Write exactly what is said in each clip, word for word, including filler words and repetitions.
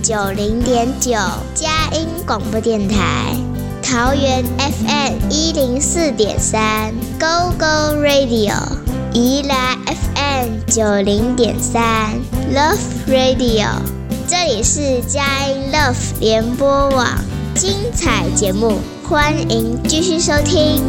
九零点九，佳音广播电台。桃园 F M 一零四点三 ，Go Go Radio。宜兰 F M 九零点三 ，Love Radio。这里是佳音 Love 联播网，精彩节目，欢迎继续收听。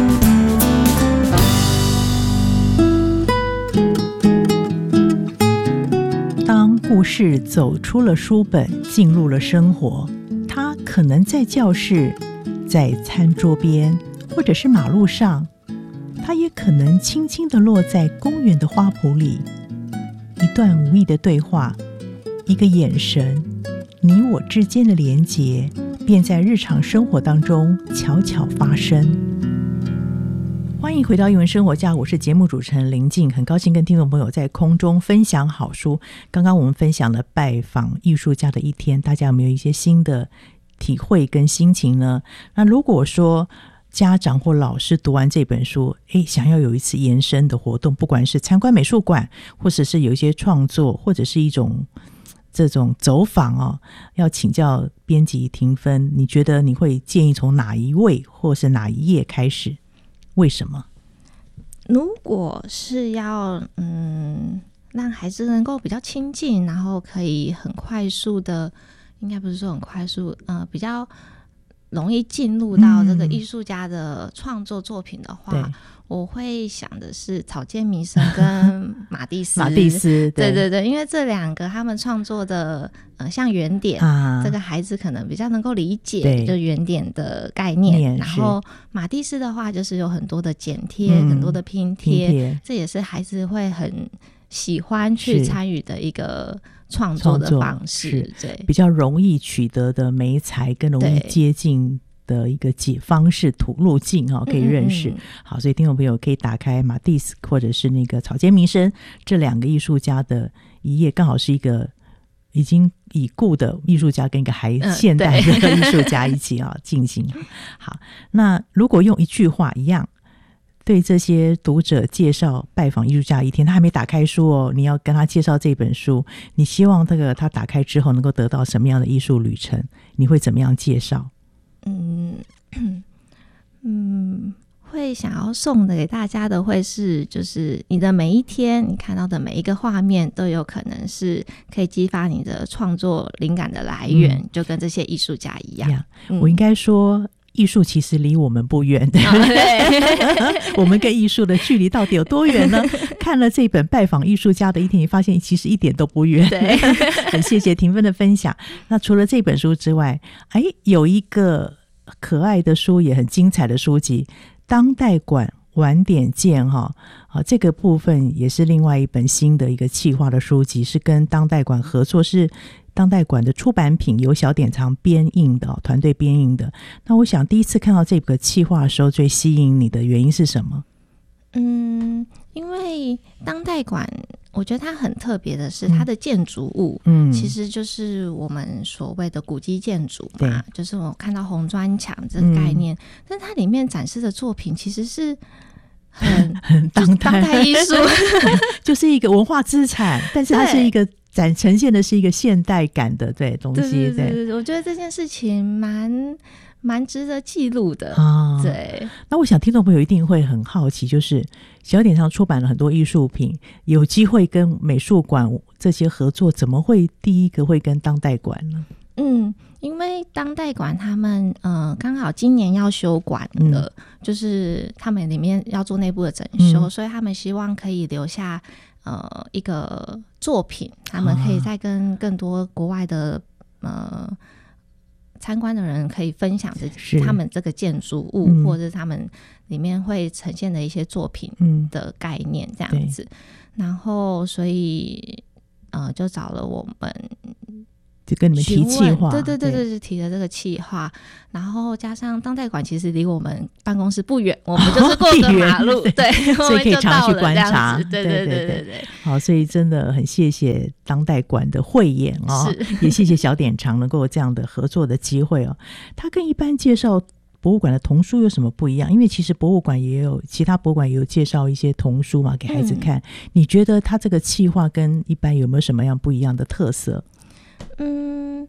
当故事走出了书本，进入了生活，它可能在教室，在餐桌边，或者是马路上，它也可能轻轻地落在公园的花圃里。一段无意的对话，一个眼神，你我之间的连结，便在日常生活当中悄悄发生。欢迎回到艺文生活家，我是节目主持人林静，很高兴跟听众朋友在空中分享好书。刚刚我们分享了拜访艺术家的一天，大家有没有一些新的体会跟心情呢？那如果说家长或老师读完这本书，诶，想要有一次延伸的活动，不管是参观美术馆，或者是有一些创作，或者是一种这种走访哦，要请教编辑庭芬，你觉得你会建议从哪一位或是哪一页开始？为什么？ 如果是要嗯让孩子能够比较亲近，然后可以很快速的，应该不是说很快速，呃，比较容易进入到这个艺术家的创作作品的话，嗯、我会想的是草间弥生跟马蒂斯。马蒂斯，对对对，因为这两个他们创作的，呃，像原点、啊，这个孩子可能比较能够理解，就原点的概念。然后马蒂斯的话，就是有很多的剪贴、嗯，很多的拼贴，拼贴，这也是孩子会很喜欢去参与的一个创作的方式，对， 比较容易取得的媒材，更容易接近的一个解方式途路径、哦、可以认识、嗯嗯、好，所以听众朋友可以打开马蒂斯或者是那个草间弥生这两个艺术家的一页，刚好是一个已经已故的艺术家跟一个还现代的艺术家一起、哦、进行。好，那如果用一句话一样对这些读者介绍拜访艺术家一天，他还没打开书哦，你要跟他介绍这本书，你希望这个他打开之后能够得到什么样的艺术旅程，你会怎么样介绍？ 嗯嗯，会想要送的给大家的会是，就是你的每一天，你看到的每一个画面都有可能是可以激发你的创作灵感的来源、嗯、就跟这些艺术家一样、yeah, 嗯、我应该说艺术其实离我们不远的、哦、对我们跟艺术的距离到底有多远呢？看了这本拜访艺术家的一天，你发现其实一点都不远。对，很谢谢庭芬的分享。那除了这本书之外，哎，有一个可爱的书也很精彩的书籍，当代馆晚点见哈、啊，这个部分也是另外一本新的一个企划的书籍，是跟当代馆合作，是当代馆的出版品，由小典藏编印的、哦、团队编印的。那我想第一次看到这个企划的时候，最吸引你的原因是什么？ 嗯，因为当代馆我觉得它很特别的是它的建筑物，嗯，其实就是我们所谓的古迹建筑嘛，就是我看到红砖墙这个概念、嗯、但它里面展示的作品其实是很很当代, 当代艺术就是一个文化资产，但是它是一个展呈现的是一个现代感的对东西。对对对对， 我觉得这件事情蛮蛮值得记录的、啊、对。 那我想听众朋友一定会很好奇，就是小典藏出版了很多艺术品，有机会跟美术馆这些合作，怎么会第一个会跟当代馆呢？ 嗯，因为当代馆他们呃刚好今年要休馆了、嗯、就是他们里面要做内部的整修、嗯、所以他们希望可以留下呃一个作品，他们可以再跟更多国外的、啊、呃参观的人可以分享这他们这个建筑物、嗯、或者是他们里面会呈现的一些作品的概念这样子、嗯、然后所以呃就找了我们就跟你们提企划， 对对对对，就提了这个企划，然后加上当代馆其实离我们办公室不远，我们就是过个马路、哦、对, 对所以可以常去观察， 对对对对对。 好，所以真的很谢谢当代馆的慧眼哦，也谢谢小典藏能够有这样的合作的机会哦。他跟一般介绍博物馆的童书有什么不一样？因为其实博物馆也有其他博物馆也有介绍一些童书嘛给孩子看、嗯、你觉得他这个企划跟一般有没有什么样不一样的特色？ 嗯，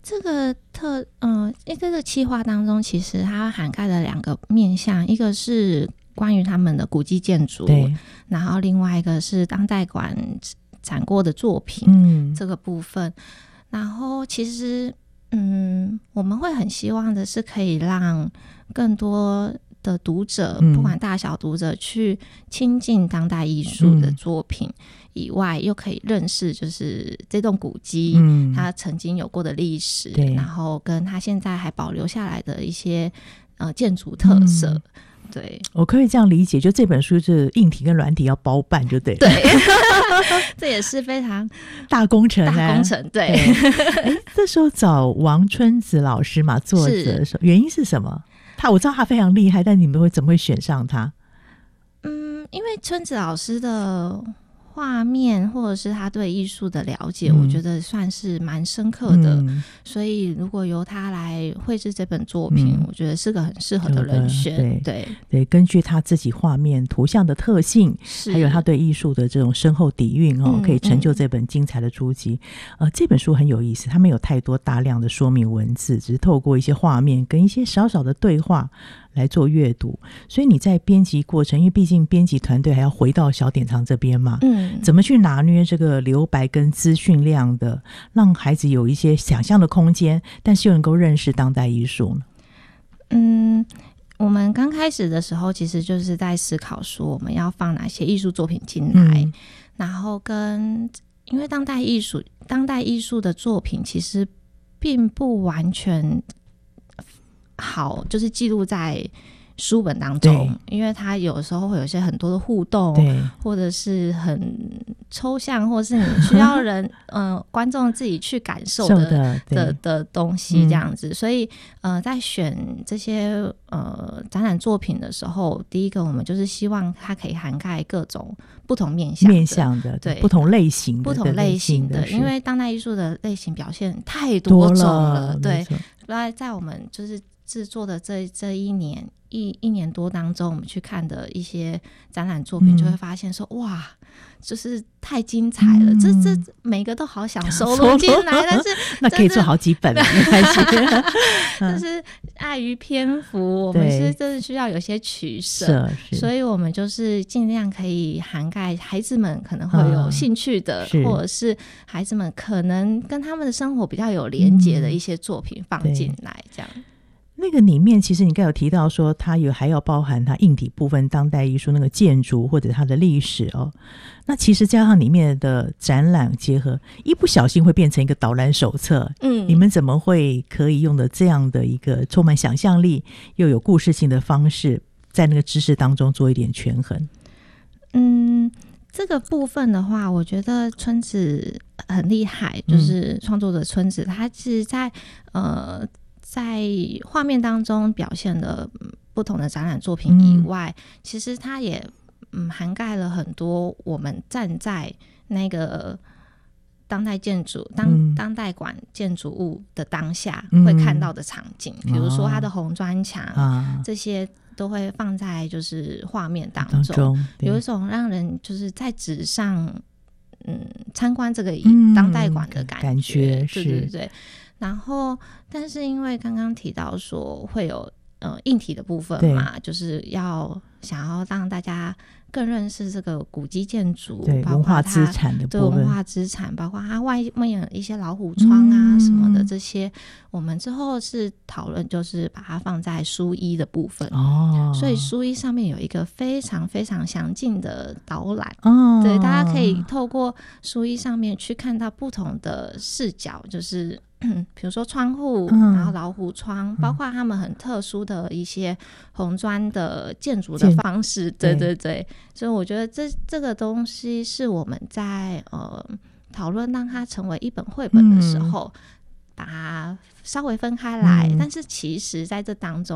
这个特嗯，一个这个企划当中，其实它涵盖了两个面向，一个是关于他们的古迹建筑， 对， 然后另外一个是当代馆展过的作品， 嗯， 这个部分。然后其实嗯，我们会很希望的是可以让更多的读者， 嗯、 不管大小读者去亲近当代艺术的作品以外，嗯、又可以认识就是这栋古迹、嗯、它曾经有过的历史，然后跟它现在还保留下来的一些呃建筑特色、嗯，对， 我可以这样理解，就这本书是硬体跟软体要包办，就对了。 对，这也是非常大工程、啊， 大工程。对， 哎，这时候找王春子老师嘛，作者的时候，原因是什么？他我知道他非常厉害，但你们会怎么会选上他？ 嗯，因为春子老师的画面或者是他对艺术的了解、嗯、我觉得算是蛮深刻的、嗯、所以如果由他来绘制这本作品、嗯、我觉得是个很适合的人选。对 对, 对，根据他自己画面图像的特性，还有他对艺术的这种深厚底蕴、哦嗯、可以成就这本精彩的书籍、嗯、呃，这本书很有意思，他没有太多大量的说明文字，只是透过一些画面跟一些少少的对话来做阅读，所以你在编辑过程，因为毕竟编辑团队还要回到小典藏这边嘛，嗯，怎么去拿捏这个留白跟资讯量的，让孩子有一些想象的空间，但是又能够认识当代艺术呢？ 嗯，我们刚开始的时候其实就是在思考说我们要放哪些艺术作品进来、嗯、然后跟因为当代艺术当代艺术的作品其实并不完全好，就是记录在书本当中，因为它有时候会有一些很多的互动，或者是很抽象，或者是你需要人呃观众自己去感受的的, 的, 的东西这样子、嗯、所以呃在选这些呃展览作品的时候，第一个我们就是希望它可以涵盖各种不同面向的面向的对不同类型的不同类型的，因为当代艺术的类型表现太多种了，对，在我们就是制作的这这一年一一年多当中，我们去看的一些展览作品，就会发现说、嗯、哇，就是太精彩了，嗯、这这每个都好想收录进来，但是那可以做好几本了，没关系。 就是碍于篇幅，我们是真的需要有些取舍，所以我们就是尽量可以涵盖孩子们可能会有兴趣的，嗯、或者是孩子们可能跟他们的生活比较有连结的一些作品放进来，这样。 那个里面其实你刚才有提到说它有还要包含它硬体部分当代艺术那个建筑或者它的历史哦，那其实加上里面的展览结合，一不小心会变成一个导览手册。嗯，你们怎么会可以用的这样的一个充满想象力又有故事性的方式在那个知识当中做一点权衡？ 嗯，这个部分的话我觉得春子很厉害，就是创作者春子他是在呃在画面当中表现了不同的展览作品以外、嗯、其实它也、嗯、涵盖了很多我们站在那个当代建筑 当,、嗯、当代馆建筑物的当下会看到的场景、嗯、比如说它的红砖墙、啊、这些都会放在就是画面当中, 当中有一种让人就是在纸上嗯参观这个当代馆的感觉、嗯、感觉是对对对。然后但是因为刚刚提到说会有呃硬体的部分嘛，就是要想要让大家更认识这个古迹建筑， 对包括它文化资产的部分， 对文化资产，包括它外面有一些老虎窗啊什么的、嗯、这些我们之后是讨论就是把它放在书衣的部分哦，所以书衣上面有一个非常非常详尽的导览哦，对，大家可以透过书衣上面去看到不同的视角，就是比如说窗户、嗯、然后老虎窗、嗯、包括他们很特殊的一些红砖的建筑的方式，对对对，所以我觉得这这个东西是我们在呃讨论让它成为一本绘本的时候、嗯、把它稍微分开来、嗯、但是其实在这当中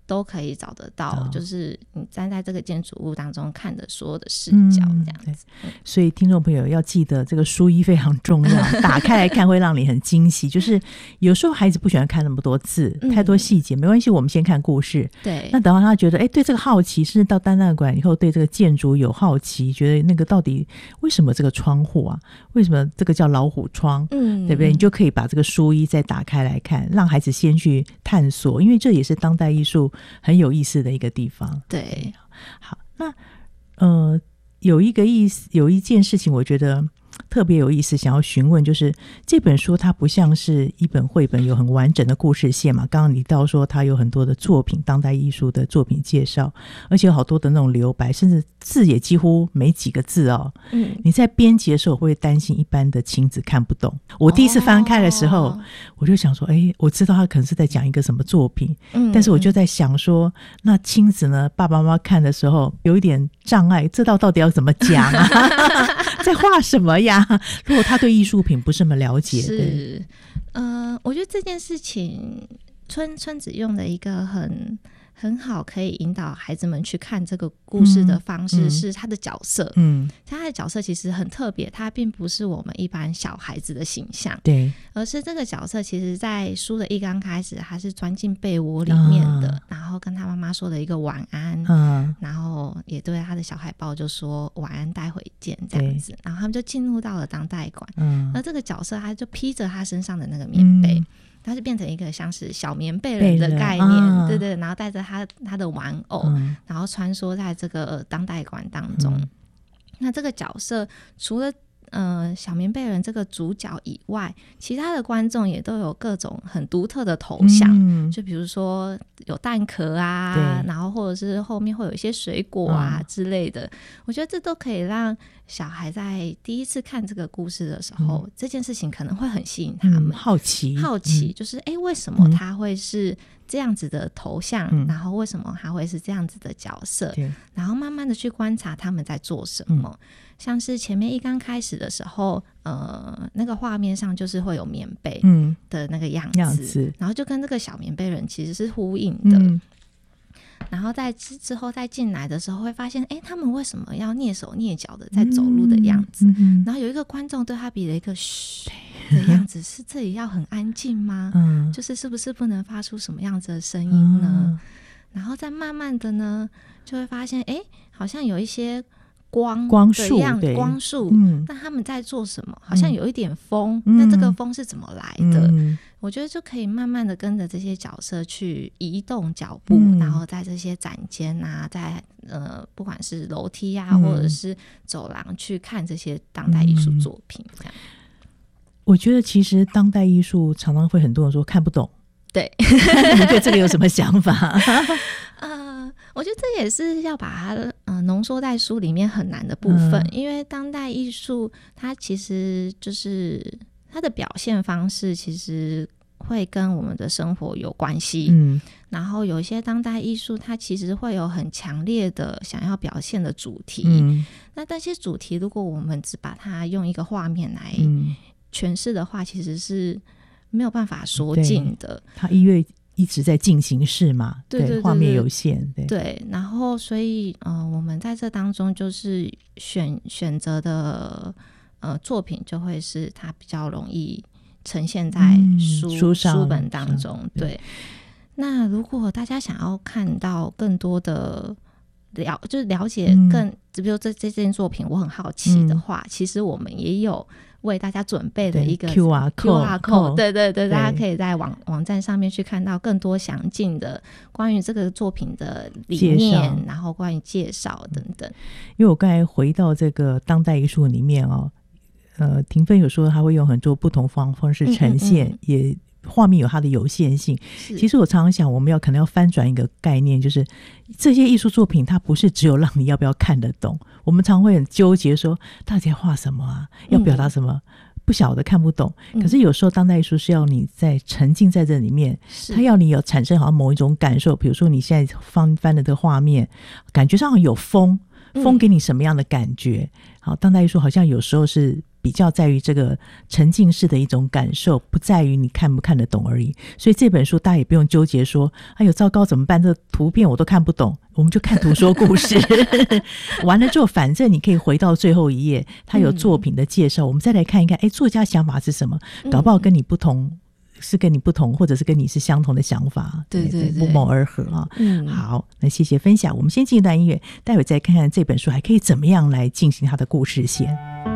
都可以找得到， 哦、 就是你站在这个建筑物当中看的所有的视角这样子、 嗯、所以听众朋友要记得这个书衣非常重要打开来看会让你很惊喜就是有时候孩子不喜欢看那么多字、嗯、太多细节没关系，我们先看故事， 对， 那等到他觉得哎对这个好奇，甚至到展览馆以后对这个建筑有好奇，觉得那个到底为什么这个窗户啊，为什么这个叫老虎窗，嗯，对不对？你就可以把这个书衣再打开来看，让孩子先去探索，因为这也是当代艺术很有意思的一个地方。 对， 好，那呃，有一个意思，有一件事情，我觉得特别有意思，想要询问，就是这本书它不像是一本绘本有很完整的故事线嘛，刚刚你到说它有很多的作品，当代艺术的作品介绍，而且有好多的那种留白，甚至字也几乎没几个字哦。嗯，你在编辑的时候会担心一般的亲子看不懂。我第一次翻开的时候、哦、我就想说哎，我知道他可能是在讲一个什么作品、嗯、但是我就在想说那亲子呢，爸爸妈妈看的时候有一点障碍，这道到底要怎么讲啊在画什么呀？如果他对艺术品不是那么了解， 是，呃，我觉得这件事情，春春子用的一个很很好可以引导孩子们去看这个故事的方式是他的角色，嗯，他的角色其实很特别，他并不是我们一般小孩子的形象，对，而是这个角色其实在书的一刚开始他是钻进被窝里面的、啊、然后跟他妈妈说了一个晚安、啊、然后也对他的小海豹就说晚安待会见这样子，然后他们就进入到了当代馆，嗯，而这个角色他就披着他身上的那个棉被、嗯，它是变成一个像是小棉被人的概念、啊、对对，然后带着他他的玩偶、嗯、然后穿梭在这个当代馆当中、嗯、那这个角色除了呃小棉被人这个主角以外，其他的观众也都有各种很独特的头像、嗯、就比如说有蛋壳啊，然后或者是后面会有一些水果啊、嗯、之类的，我觉得这都可以让小孩在第一次看这个故事的时候、嗯、这件事情可能会很吸引他们、嗯、好奇好奇、嗯、就是哎，为什么他会是这样子的头像、嗯、然后为什么他会是这样子的角色，然后慢慢的去观察他们在做什么、嗯、像是前面一刚开始的时候呃，那个画面上就是会有棉被的那个样子、嗯、样子然后就跟这个小棉被人其实是呼应的、嗯，然后在之后再进来的时候会发现哎，他们为什么要蹑手蹑脚的在走路的样子、嗯嗯、然后有一个观众对他比了一个嘘的样子是这里要很安静吗、嗯、就是是不是不能发出什么样子的声音呢、嗯、然后再慢慢的呢就会发现哎，好像有一些光光束光束、嗯、那他们在做什么，好像有一点风、嗯、那这个风是怎么来的、嗯、我觉得就可以慢慢的跟着这些角色去移动脚步、嗯、然后在这些展间啊，在呃不管是楼梯啊、嗯、或者是走廊去看这些当代艺术作品、嗯、这样。 我觉得其实当代艺术常常会很多人说看不懂， 对你对这个有什么想法呃，我觉得这也是要把它呃浓缩在书里面很难的部分、嗯、因为当代艺术它其实就是它的表现方式其实会跟我们的生活有关系、嗯、然后有一些当代艺术它其实会有很强烈的想要表现的主题、嗯、那这些主题如果我们只把它用一个画面来诠释的话、嗯、其实是没有办法说尽的， 它因为一直在进行式嘛，对，对，画面有限，对对，然后所以呃，我们在这当中就是选选择的呃作品就会是它比较容易呈现在书、嗯、书上书本当中，对。对，那如果大家想要看到更多的了，就是了解更，嗯、比如这这件作品我很好奇的话、嗯、其实我们也有为大家准备的一个 Q R code， 对对对，大家可以在网网站上面去看到更多详尽的关于这个作品的理念，然后关于介绍等等。 因为我刚才回到这个当代艺术里面哦，呃，庭芬有说他会用很多不同方方式呈现，嗯嗯嗯，也画面有它的有限性。其实我常常想，我们要可能要翻转一个概念，就是这些艺术作品它不是只有让你要不要看得懂，我们常会很纠结说到底要画什么啊，要表达什么、嗯、不晓得看不懂、嗯、可是有时候当代艺术是要你在沉浸在这里面，它要你有产生好像某一种感受，比如说你现在翻翻的这个画面感觉上有风风给你什么样的感觉、嗯、好，当代艺术好像有时候是比较在于这个沉浸式的一种感受，不在于你看不看得懂而已。所以这本书大家也不用纠结说哎呦糟糕怎么办，这图片我都看不懂，我们就看图说故事完了之后反正你可以回到最后一页，它有作品的介绍、嗯、我们再来看一看哎，作家想法是什么，搞不好跟你不同、嗯是跟你不同，或者是跟你是相同的想法， 对对对， 不谋而合啊。 嗯， 好，那谢谢分享。我们先进一段音乐，待会再看看这本书还可以怎么样来进行它的故事线。